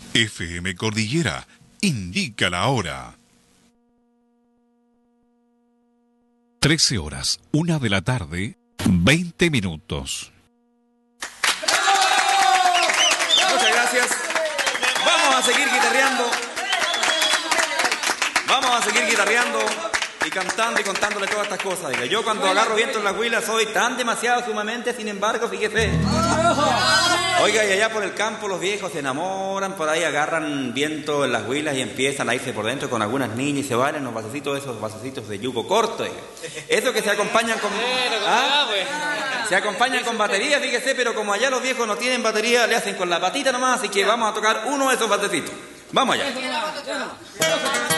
FM Cordillera indica la hora. 13 horas, 1 de la tarde, 20 minutos. Muchas gracias. Vamos a seguir guitarreando. Vamos a seguir guitarreando y cantando y contándole todas estas cosas. Diga, yo cuando agarro viento en las huilas soy tan demasiado sumamente, sin embargo, fíjese. Oiga, y allá por el campo los viejos se enamoran, por ahí agarran viento en las huilas y empiezan a irse por dentro con algunas niñas y se van en los vasecitos, esos vasecitos de yugo corto. Eso que se acompañan con... Se acompañan con batería, fíjese, pero como allá los viejos no tienen batería, le hacen con la patita nomás, así que vamos a tocar uno de esos basecitos. Vamos allá.